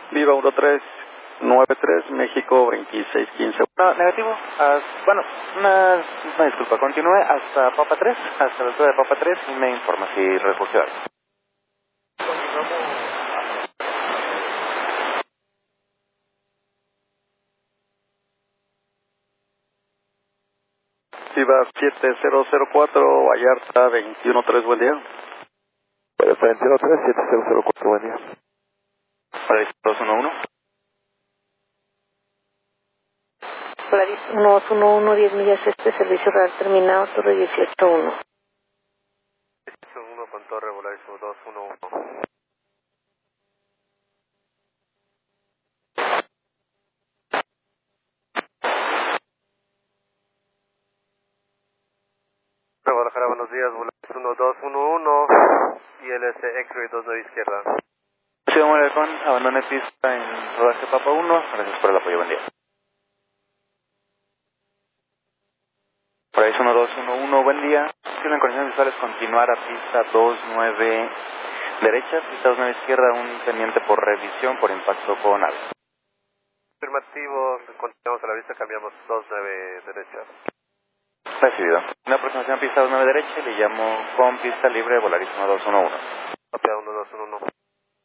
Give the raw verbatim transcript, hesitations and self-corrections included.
Viva uno tres nueve tres, México veintiséis quince. No, negativo. As, bueno, una, una disculpa. Continúe hasta Papa tres, hasta la altura de Papa tres y me informa si recogió algo. Viva siete cero cero cuatro, Vallarta veintiuno tres, buen día. Vallarta veintiuno tres, siete cero cero cuatro, buen día. Polaris dos uno uno. Polaris uno dos uno uno, diez millas este, servicio real terminado, Torre dieciocho uno. dieciocho uno con Torre, Polaris dos uno uno. Guadalajara, buenos días, Polaris uno dos uno uno y L S X-Ray dos nueve izquierda. Sí, vamos a con abandone pista en rodaje Papa uno, gracias por el apoyo, buen día. Polaris uno dos uno uno, buen día. Si en condiciones visuales continuar a pista dos nueve derecha, pista dos nueve izquierda, un pendiente por revisión por impacto con ave. Afirmativo, continuamos a la vista, cambiamos dos nueve derecha. Recibido. Una aproximación a pista dos nueve derecha, le llamo con pista libre Polaris uno dos uno uno. Copia uno dos uno uno.